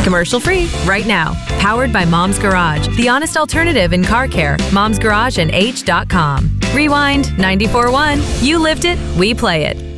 Commercial-free, right now. Powered by Mom's Garage, the honest alternative in car care. Mom's Garage and H.com. Rewind, 94.1. You lived it, we play it.